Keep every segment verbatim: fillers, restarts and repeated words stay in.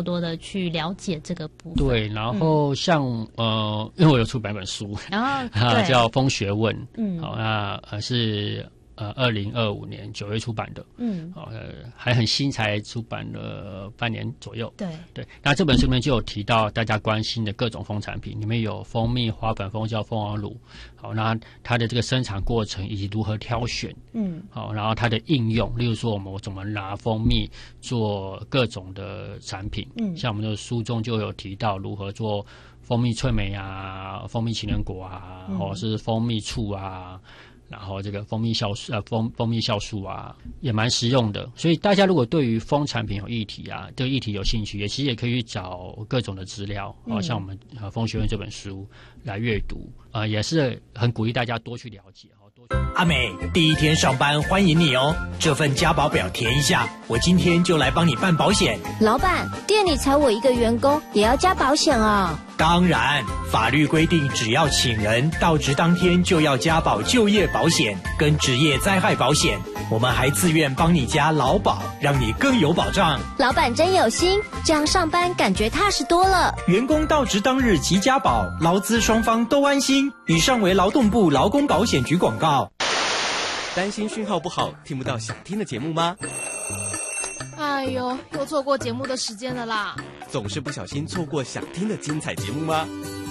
多多的去了解这个部分。 对，然后像、嗯、呃，因为我有出版本书， 然后啊叫《风学问》， 嗯， 好，那呃是。呃，二零二五年九月出版的，嗯，呃，还很新，才出版了半年左右。 对对，那这本书里面就有提到大家关心的各种蜂产品，里面有蜂蜜、花粉、蜂胶、蜂王乳，好，那它的这个生产过程以及如何挑选，嗯，好，然后它的应用，例如说我们怎么拿蜂蜜做各种的产品，嗯，像我们的书中就有提到如何做蜂蜜脆梅啊、蜂蜜情人果啊，或者是蜂蜜醋啊。然后这个蜂蜜酵素呃蜂蜂蜜酵素啊，也蛮实用的。所以大家如果对于蜂产品有议题啊，对议题有兴趣，也其实也可以去找各种的资料，嗯、哦，像我们呃蜂学院这本书来阅读，呃，也是很鼓励大家多去了解。 阿美，第一天上班欢迎你哦！这份家保表填一下，我今天就来帮你办保险。 老板，店里才我一个员工，也要加保险啊？ 当然，法律规定，只要请人到职当天就要加保就业保险跟职业灾害保险。我们还自愿帮你加劳保，让你更有保障。 老板真有心，这样上班感觉踏实多了。 员工到职当日即加保，劳资双方都安心。以上为劳动部劳工保险局广告。 担心讯号不好，听不到想听的节目吗？ 哎呦，又错过节目的时间了啦！ 总是不小心错过想听的精彩节目吗？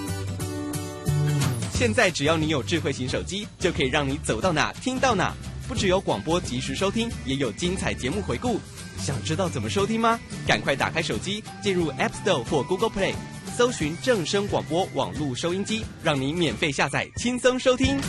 现在只要你有智慧型手机，就可以让你走到哪听到哪。不只有广播及时收听，也有精彩节目回顾。想知道怎么收听吗？赶快打开手机，进入 App Store 或 Google Play， 搜寻正声广播网络收音机，让你免费下载，轻松收听。